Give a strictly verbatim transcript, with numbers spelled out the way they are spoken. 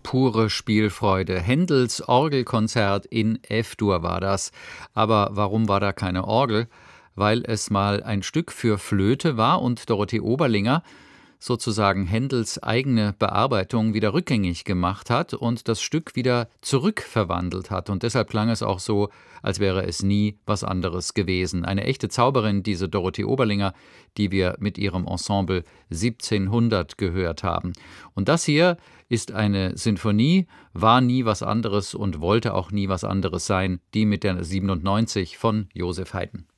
pure Spielfreude. Händels Orgelkonzert in F-Dur war das. Aber warum war da keine Orgel? Weil es mal ein Stück für Flöte war und Dorothee Oberlinger sozusagen Händels eigene Bearbeitung wieder rückgängig gemacht hat und das Stück wieder zurückverwandelt hat. Und deshalb klang es auch so, als wäre es nie was anderes gewesen. Eine echte Zauberin, diese Dorothee Oberlinger, die wir mit ihrem Ensemble siebzehnhundert gehört haben. Und das hier ist eine Sinfonie, war nie was anderes und wollte auch nie was anderes sein, die mit der siebenundneunzig von Joseph Haydn.